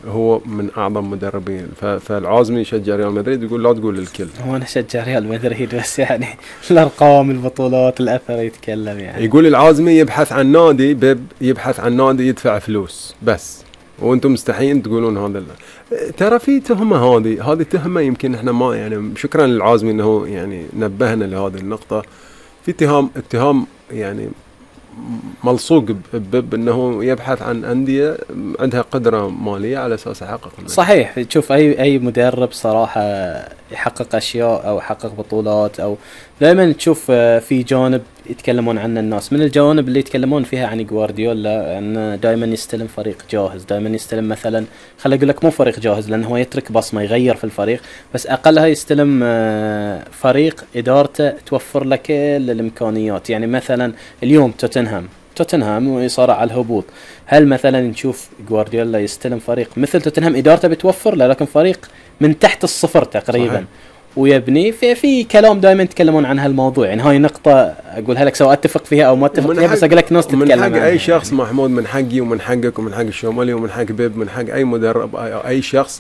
هو من اعظم مدربين. فالعازمي يشجع ريال مدريد يقول لا تقول للكل. هو انا اشجع ريال مدريد بس يعني الارقام البطولات الاثر يتكلم يعني. يقول العازمي يبحث عن نادي، بيب يبحث عن نادي يدفع فلوس بس، وانتم مستحيين تقولون هذا. ترى في تهمه، هذه تهمه يمكن احنا ما يعني، شكرا للعازمي انه يعني نبهنا لهذه النقطه. في اتهام يعني ملصوق ببيب انه يبحث عن انديه عندها قدره ماليه على اساس يحقق النجاح. صحيح. تشوف اي مدرب صراحه يحقق اشياء او يحقق بطولات، او دائما تشوف في جانب يتكلمون عنه الناس، من الجوانب اللي يتكلمون فيها عن جوارديولا انه دائما يستلم فريق جاهز، دائما يستلم مثلا، خلي اقول لك مو فريق جاهز لانه هو يترك بصمه يغير في الفريق، بس اقلها يستلم فريق ادارته توفر له كل الامكانيات. يعني مثلا اليوم توتنهام ويصارع على الهبوط، هل مثلا نشوف جوارديولا يستلم فريق مثل توتنهام ادارته بتوفر له، لكن فريق من تحت الصفر تقريبا صحيح. ويبني في كلام دائما يتكلمون عن هالموضوع. يعني هاي نقطة أقولها لك سواء أتفق فيها أو ما أتفق فيها، بس أقول لك ناس تتكلم من حق عنها. أي شخص محمود، من حقي ومن حقك ومن حق الشومالي ومن حق بيب، من حق أي مدرب، أي شخص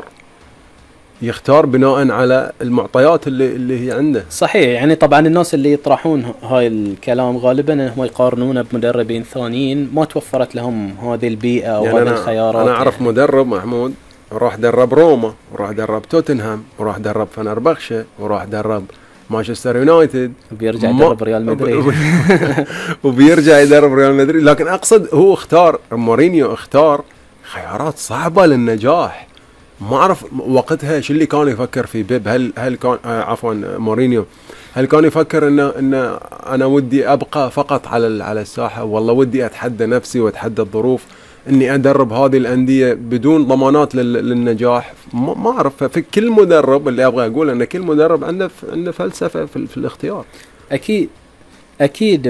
يختار بناء على المعطيات اللي هي عنده. صحيح. يعني طبعا الناس اللي يطرحون هاي الكلام غالبا هم يقارنونه بمدربين ثانيين ما توفرت لهم هذه البيئة أو يعني هذه الخيارات. أنا أعرف يعني مدرب محمود راح درب روما، وراح درب توتنهام، وراح درب فنربخشة، وراح درب مانشستر يونايتد، وبيرجع يدرب ريال مدريد وبيرجع يدرب ريال مدريد. لكن أقصد هو اختار، مورينيو اختار خيارات صعبة للنجاح. ما أعرف وقتها شو اللي كان يفكر في بيب. هل كان عفوا مورينيو هل كان يفكر إن أنا ودي أبقى فقط على الساحة، والله ودي أتحدى نفسي وأتحدى الظروف اني ادرب هذه الانديه بدون ضمانات للنجاح؟ ما اعرف. في كل مدرب، اللي ابغى اقول ان كل مدرب عنده فلسفه في الاختيار. اكيد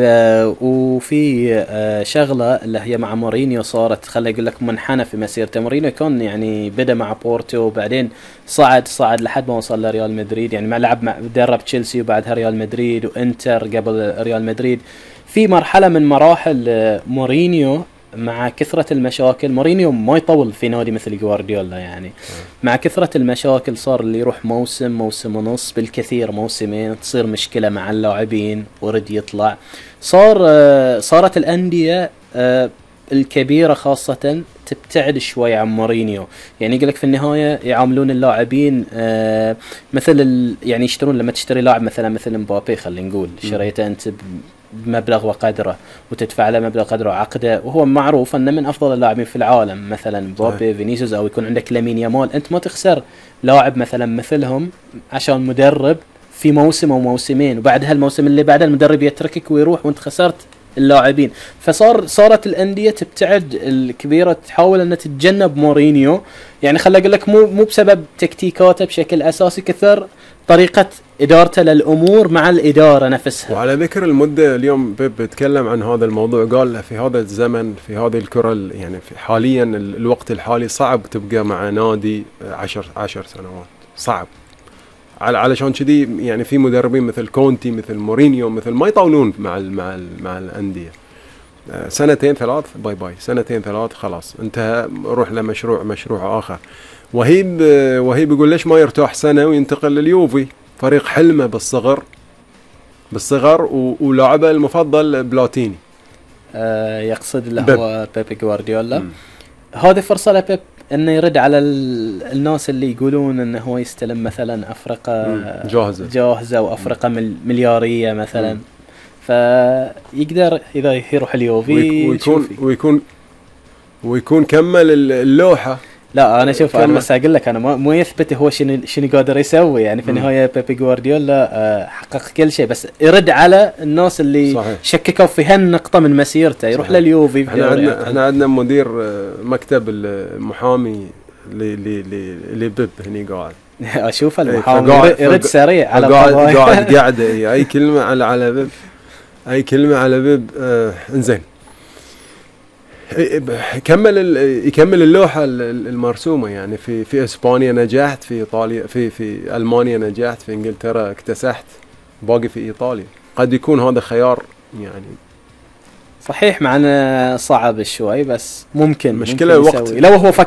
وفي شغله اللي هي مع مورينيو صارت، خلي اقول لك منحنى في مسيرته. مورينيو كان يعني بدا مع بورتو وبعدين صعد لحد ما وصل لريال مدريد. يعني لعب درب تشيلسي وبعدها ريال مدريد وانتر قبل ريال مدريد. في مرحله من مراحل مورينيو مع كثرة المشاكل، مورينيو ما يطول في نادي مثل جوارديولا يعني مع كثرة المشاكل صار اللي يروح موسم ونص بالكثير، موسمين، تصير مشكلة مع اللاعبين ورد يطلع. صارت الأندية الكبيرة خاصة تبتعد شوي عن مورينيو. يعني يقولك في النهاية يعاملون اللاعبين مثل يعني يشترون، لما تشتري لاعب مثلا مثل مبابي خلينا نقول شريته أنت بمبلغ وقدره وتدفع له مبلغ قدره عقده، وهو معروف انه من افضل اللاعبين في العالم مثلا مبابي فينيسيوس، او يكون عندك لامين يامال. انت ما تخسر لاعب مثلا مثلهم عشان مدرب في موسم او موسمين، وبعد هالموسم اللي بعده المدرب يتركك ويروح وانت خسرت اللاعبين. صارت الانديه تبتعد الكبيره تحاول ان تتجنب مورينيو. يعني خلي اقول لك مو بسبب تكتيكاته بشكل اساسي، كثر طريقه ادارته للامور مع الاداره نفسها. وعلى ذكر المده، اليوم بيب بيتكلم عن هذا الموضوع، قال في هذا الزمن، في هذه الكره يعني في حاليا الوقت الحالي صعب تبقى مع نادي 10 سنوات، صعب. علشان كذي يعني في مدربين مثل كونتي مثل مورينيو مثل ما يطولون مع الانديه. 2 3 باي باي، 2 3 خلاص انتهى، روح لمشروع اخر. وهيب يقول ليش ما يرتاح سنه وينتقل لليوفي، فريق حلمه بالصغر ولاعبه المفضل بلاتيني. يقصد اللي هو بيب جوارديولا. هذه فرصه لبيب انه يرد على الناس اللي يقولون انه هو يستلم مثلا افرقه جاهزه وافرقه ملياريه مثلا، فيقدر اذا يروح اليوفي ويكون كمل اللوحه. لا انا شوف، انا بس اقول لك انا مو يثبت هو شنو قادر يسوي. يعني في النهايه بيبي جوارديولا حقق كل شيء، بس يرد على الناس اللي صحيح. شككوا في هالنقطه من مسيرته، يروح لليوفي. احنا عندنا مدير مكتب المحامي اللي بيب هني قاعد اشوف المحامي يرد سريع على قاعده اي كلمه على بيب، اي كلمه على بيب. انزين، يكمل اللوحة المرسومة. يعني في اسبانيا نجحت، في ايطاليا، في المانيا نجحت، في انجلترا اكتسحت، باقي في ايطاليا. قد يكون هذا خيار يعني صحيح، معنا صعب شوي بس ممكن مشكلة الوقت. لو هو